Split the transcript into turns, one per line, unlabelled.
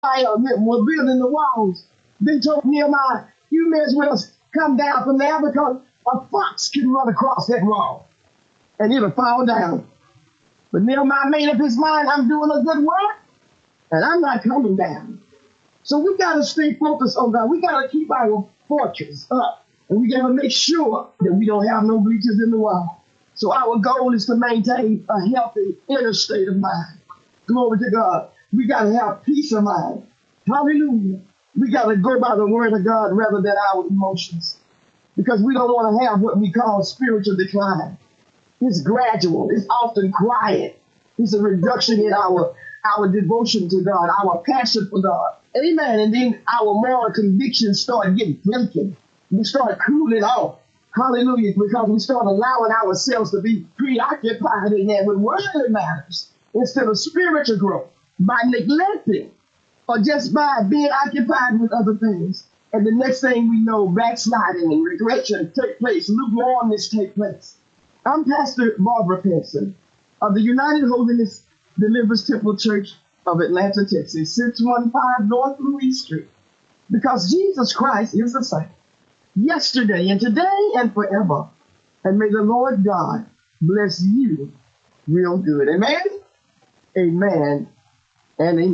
were building the walls. They told Nehemiah, you may as well come down from there because a fox can run across that wall and it'll fall down. But Nehemiah made up his mind, I'm doing a good work and I'm not coming down. So we got to stay focused on God. We got to keep our fortress up. And we got to make sure that we don't have no breaches in the wall. So our goal is to maintain a healthy inner state of mind. Glory to God. We got to have peace of mind. Hallelujah. We got to go by the word of God rather than our emotions. Because we don't want to have what we call spiritual decline. It's gradual. It's often quiet. It's a reduction in our devotion to God, our passion for God. Amen. And then our moral convictions start getting broken. We start cooling off. Hallelujah. Because we start allowing ourselves to be preoccupied in that with worldly matters instead of spiritual growth by neglecting or just by being occupied with other things. And the next thing we know, backsliding and regression take place, lukewarmness take place. I'm Pastor Barbara Pinson of the United Holiness Deliverance Temple Church of Atlanta, Texas, 615 North Louis Street. Because Jesus Christ is the same, yesterday and today and forever. And may the Lord God bless you real good. Amen, amen, and amen.